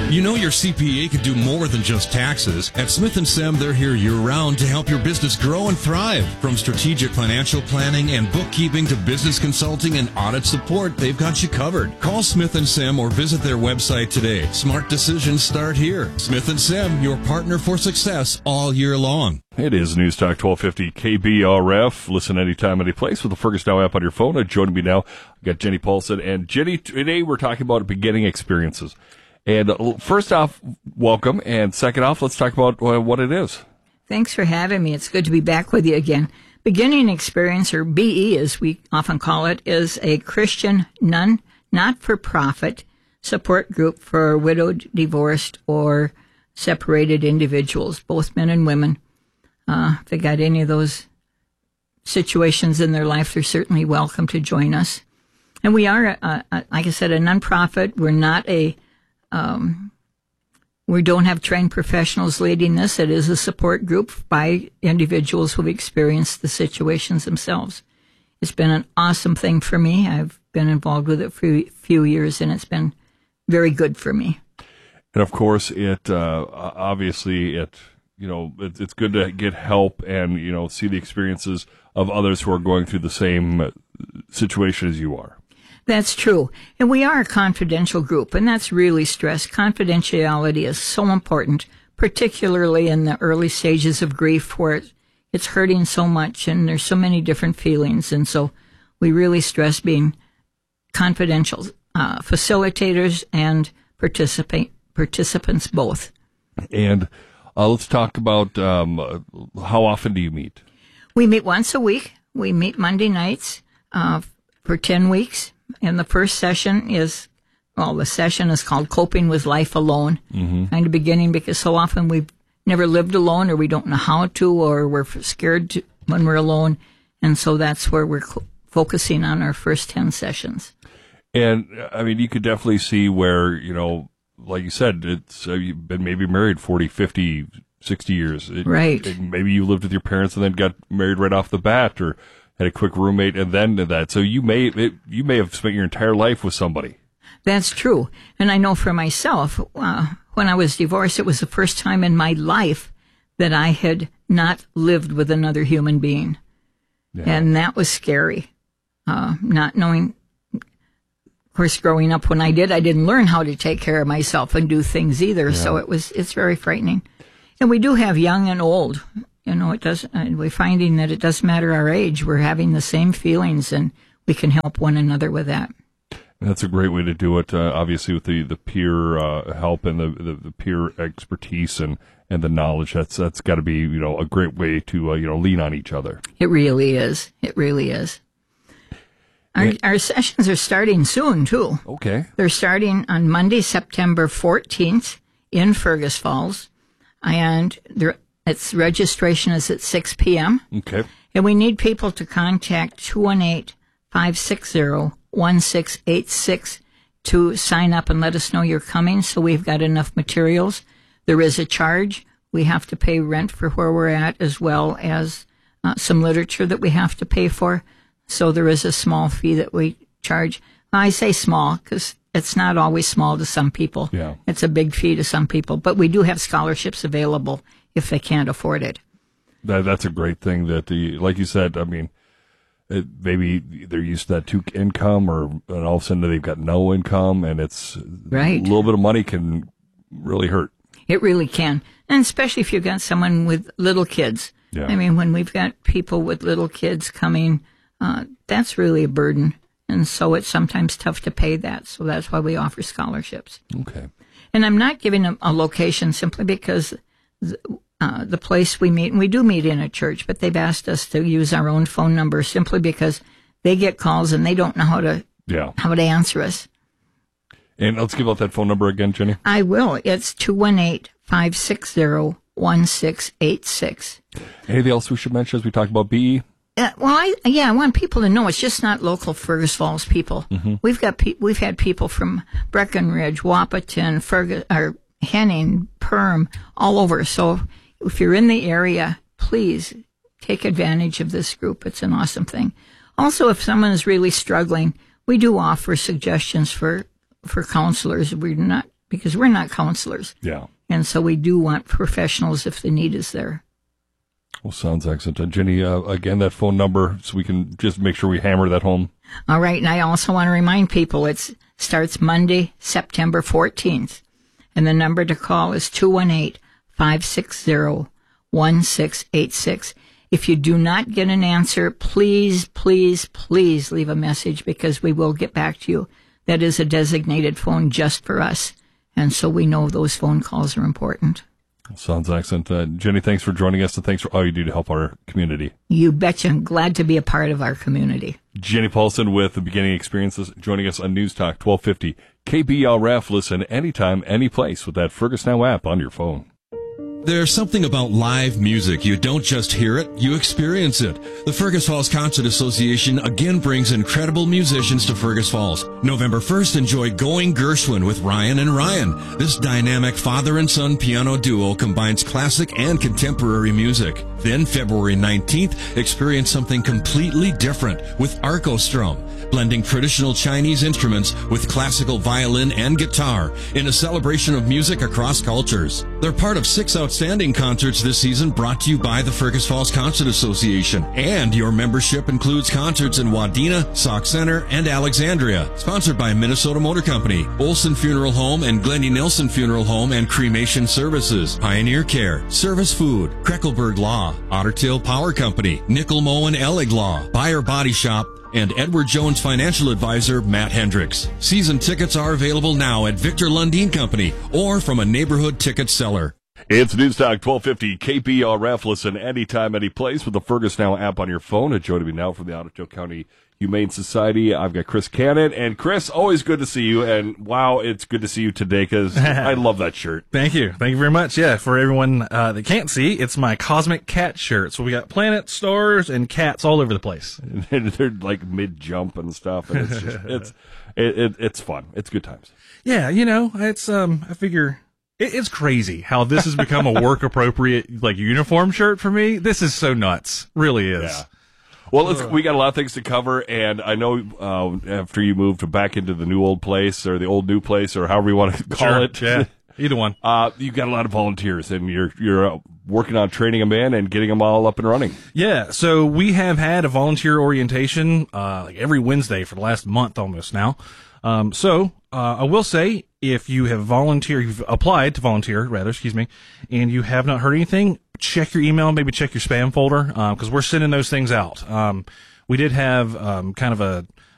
You know your CPA could do more than just taxes. At Smith & Sem, they're here year-round to help your business grow and thrive. From strategic financial planning and bookkeeping to business consulting and audit support, they've got you covered. Call Smith & Sem or visit their website today. Smart decisions start here. Smith & Sem, your partner for success all year long. It is News Talk 1250 KBRF. Listen anytime, any place with the Fergus Now app on your phone. Joining me now, I've got Jenny Paulson. And Jenny, today we're talking about beginning experiences. And first off, welcome. And second off, let's talk about what it is. Thanks for having me. It's good to be back with you again. Beginning Experience, or BE as we often call it, is a Christian not-for-profit support group for widowed, divorced, or separated individuals, both men and women. If they got any of those situations in their life, they're certainly welcome to join us. And we are, like I said, a nonprofit. We're not we don't have trained professionals leading this. It is a support group by individuals who've experienced the situations themselves. It's been an awesome thing for me. I've been involved with it for a few years, and it's been very good for me. And of course, it's good to get help and, see the experiences of others who are going through the same situation as you are. That's true. And we are a confidential group, and that's really stressed. Confidentiality is so important, particularly in the early stages of grief where it's hurting so much and there's so many different feelings. And so we really stress being confidential, facilitators and participants both. And let's talk about how often do you meet? We meet once a week. We meet Monday nights for 10 weeks. And the first session is called Coping with Life Alone. Mm-hmm. Kind of beginning because so often we've never lived alone, or we don't know how to, or we're scared when we're alone. And so that's where we're focusing on our first 10 sessions. And, you could definitely see where, like you said, it's you've been maybe married 40, 50, 60 years. Right. Maybe you lived with your parents and then got married right off the bat, or had a quick roommate and then did that. So you may have spent your entire life with somebody. That's true. And I know for myself, when I was divorced, it was the first time in my life that I had not lived with another human being. Yeah. And that was scary. Not knowing, of course, growing up when I didn't learn how to take care of myself and do things either. Yeah. So it's very frightening. And we do have young and old. We're finding that it doesn't matter our age. We're having the same feelings, and we can help one another with that. That's a great way to do it, obviously, with the peer help and the peer expertise and the knowledge. That's got to be, a great way to, lean on each other. It really is. It really is. Our sessions are starting soon, too. Okay. They're starting on Monday, September 14th in Fergus Falls, and its registration is at 6 p.m. Okay. And we need people to contact 218-560-1686 to sign up and let us know you're coming, so we've got enough materials. There is a charge. We have to pay rent for where we're at, as well as some literature that we have to pay for. So there is a small fee that we charge. I say small because it's not always small to some people. Yeah. It's a big fee to some people. But we do have scholarships available if they can't afford it. That's a great thing that, like you said, maybe they're used to that two income, and all of a sudden they've got no income, and it's right. A little bit of money can really hurt. It really can. And especially if you've got someone with little kids. Yeah. When we've got people with little kids coming, that's really a burden. And so it's sometimes tough to pay that. So that's why we offer scholarships. Okay. And I'm not giving a location simply because the place we meet, and we do meet in a church, but they've asked us to use our own phone number simply because they get calls and they don't know how to answer us. And let's give out that phone number again, Jenny. I will. It's 218-560-1686. Anything else we should mention as we talk about BE? I want people to know it's just not local Fergus Falls people. Mm-hmm. We've had people from Breckenridge, Wahpeton, Henning, Perm, all over. So if you're in the area, please take advantage of this group. It's an awesome thing. Also, if someone is really struggling, we do offer suggestions for counselors. We're not because we're not counselors. Yeah. And so we do want professionals if the need is there. Well, sounds excellent. Jenny, again, that phone number, so we can just make sure we hammer that home. All right. And I also want to remind people it starts Monday, September 14th. And the number to call is 218-560-1686. If you do not get an answer, please, please, please leave a message because we will get back to you. That is a designated phone just for us. And so we know those phone calls are important. Sounds excellent. Jenny, thanks for joining us, and thanks for all you do to help our community. You betcha. I'm glad to be a part of our community. Jenny Paulson with The Beginning Experiences joining us on News Talk 1250 KBRF. Listen anytime, any place with that Fergus Now app on your phone. There's something about live music. You don't just hear it, you experience it. The Fergus Falls Concert Association again brings incredible musicians to Fergus Falls. November 1st, enjoy Going Gershwin with Ryan and Ryan. This dynamic father and son piano duo combines classic and contemporary music. Then February 19th, experience something completely different with Arcostrum, blending traditional Chinese instruments with classical violin and guitar in a celebration of music across cultures. They're part of 6 outstanding concerts this season brought to you by the Fergus Falls Concert Association. And your membership includes concerts in Wadena, Sauk Center, and Alexandria. Sponsored by Minnesota Motor Company, Olson Funeral Home and Glendy Nilsson Funeral Home and Cremation Services, Pioneer Care, Service Food, Kreckelberg Law, Otter Tail Power Company, Nickel Moe and Ellig Law, Buyer Body Shop, and Edward Jones financial advisor Matt Hendricks. Season tickets are available now at Victor Lundeen Company or from a neighborhood ticket seller. It's News Talk 1250 KBRF. Listen anytime, any place with the Fergus Now app on your phone. Joining me now from the Ottawa County Humane Society, I've got Chris Cannon. And Chris, always good to see you. And wow, it's good to see you today because I love that shirt. Thank you. Thank you very much. Yeah, for everyone that can't see, it's my Cosmic Cat shirt. So we got planets, stars, and cats all over the place. And they're like mid-jump and stuff. And it's just, it's fun. It's good times. Yeah, it's, I figure... It's crazy how this has become a work-appropriate, uniform shirt for me. This is so nuts. Really is. Yeah. Well, we got a lot of things to cover, and I know after you moved back into the new old place, or the old new place, or however you want to call it. Yeah, either one. You've got a lot of volunteers, and you're working on training them in and getting them all up and running. Yeah, so we have had a volunteer orientation every Wednesday for the last month almost now. I will say, if you have you've applied to volunteer, and you have not heard anything, check your email, maybe check your spam folder, because we're sending those things out. We did have kind of